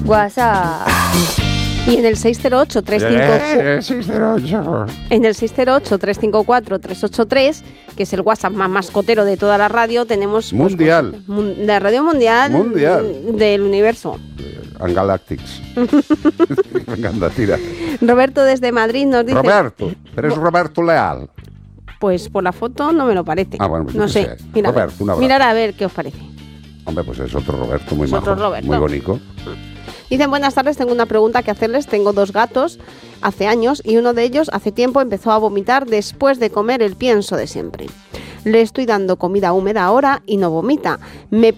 WhatsApp. Y en el 608-354... En el 608-354-383, que es el WhatsApp más mascotero de toda la radio, tenemos... Mundial. La radio mundial del universo. Galactics. Venga, anda, tira. Roberto desde Madrid nos dice... Roberto, pero es Roberto Leal. Pues por la foto no me lo parece. Bueno, pues no sé. Mira, Roberto, un abrazo. Mirar a ver qué os parece. Hombre, pues es otro Roberto muy majo, muy bonito. Dicen, buenas tardes, tengo una pregunta que hacerles. Tengo 2 gatos hace años y uno de ellos hace tiempo empezó a vomitar después de comer el pienso de siempre. Le estoy dando comida húmeda ahora y no vomita. Me